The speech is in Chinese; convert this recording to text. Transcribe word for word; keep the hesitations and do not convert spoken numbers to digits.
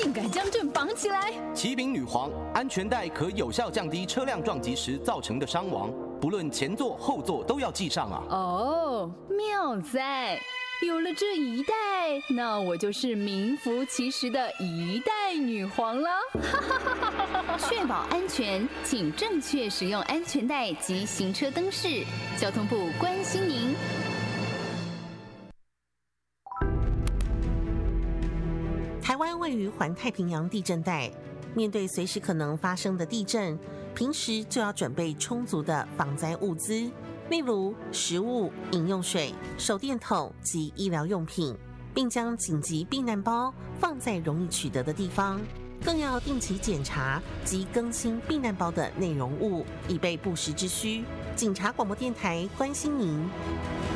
竟敢将朕绑起来！ 启禀女皇，安全带可有效降低车辆撞击时造成的伤亡，不论前座后座都要系上啊。 哦，妙哉！有了这一代，那我就是名副其实的一代女皇了。确保安全，请正确使用安全带及行车灯饰。交通部关心您。 台湾位于环太平洋地震带，面对随时可能发生的地震，平时就要准备充足的防灾物资。例如食物、饮用水、手电筒及医疗用品，并将紧急避难包放在容易取得的地方，更要定期检查及更新避难包的内容物，以备不时之需。警察广播电台关心您。